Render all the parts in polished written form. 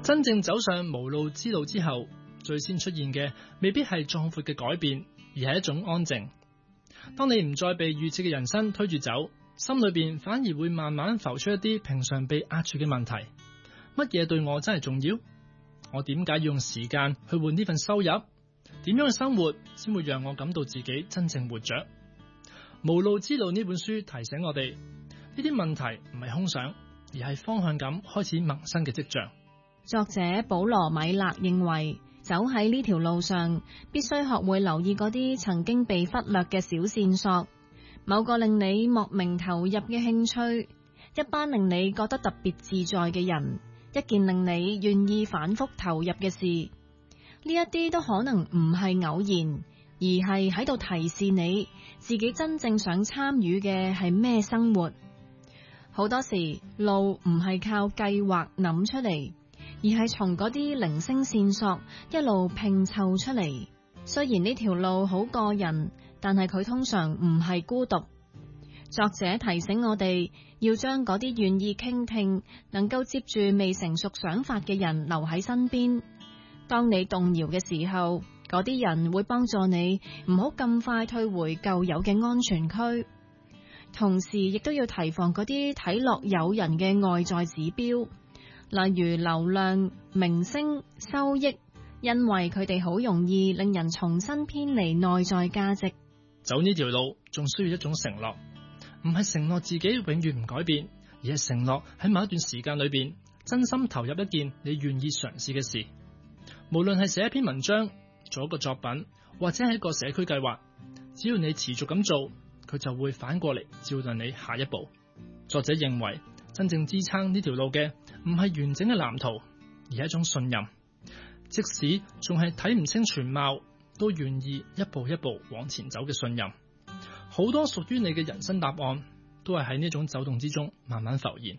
真正走上無路之路之後，最先出現嘅未必係壯闊嘅改變，而係一種安靜。當你唔再被預設嘅人生推住走，心裏邊反而會慢慢浮出一啲平常被壓住嘅問題。乜嘢對我真係重要？我點解要用時間去換呢份收入？點樣嘅生活先會讓我感到自己真正活着？無路之路呢本書提醒我哋，呢啲問題唔係空想，而係方向感開始萌生嘅跡象。 作者保羅米勒認為，走喺呢條路上，必須學會留意嗰啲曾經被忽略嘅小線索，某個令你莫名投入嘅興趣，一班令你覺得特別自在嘅人，一件令你願意反覆投入嘅事。呢一啲都可能唔係偶然，而係喺度提示你自己真正想參與嘅係咩生活。好多時路唔係靠計劃諗出嚟，而係從嗰啲零星線索一路拼湊出嚟。雖然呢條路好個人，但係佢通常唔係孤獨。作者提醒我哋要將嗰啲願意傾聽、能夠接住未成熟想法嘅人留喺身邊。當你動搖嘅時候，嗰啲人會幫助你唔好咁快退回舊有嘅安全區。同時亦都要提防嗰啲睇落誘人嘅外在指標，例如流量、名聲、收益，因為佢哋好容易令人重新偏離內在價值。 走呢條路仲需要一種承諾，唔係承諾自己永遠唔改變，而係承諾喺某一段時間裏邊真心投入一件你願意嘗試嘅事。無論係寫一篇文章、做一個作品，或者係一個社區計劃，只要你持續咁做，佢就會反過嚟照亮你下一步。作者認為，真正支撐呢條路嘅唔係完整嘅藍圖，而係一種信任。即使仲係睇唔清全貌，都願意一步一步往前走嘅信任。好多屬於你嘅人生答案，都係喺呢種走動之中慢慢浮現。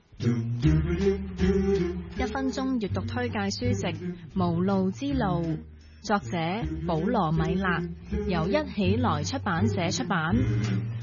1分鐘閱讀推介書籍《無路之路》，作者保羅米勒，由一起來出版社出版。